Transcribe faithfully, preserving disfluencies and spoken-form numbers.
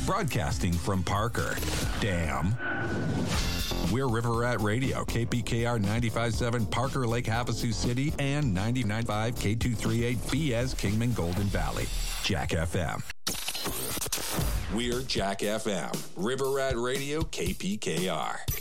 broadcasting from Parker. Damn. We're River Rat Radio, K P K R ninety-five point seven, Parker Lake, Havasu City, and ninety-nine point five, K two thirty-eight, Fies, Kingman, Golden Valley. Jack F M. We're Jack F M, River Rat Radio, K P K R.